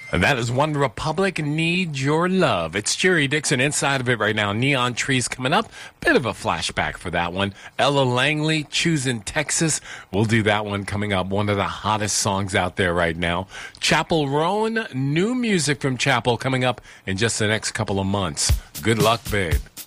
And that is One Republic, Need Your Love. It's Jerry Dixon inside of it right now. Neon Trees coming up. Bit of a flashback for that one. Ella Langley, Choosing Texas. We'll do that one coming up. One of the hottest songs out there right now. Chappell Roan, new music from Chappell coming up in just the next couple of months. Good luck, babe.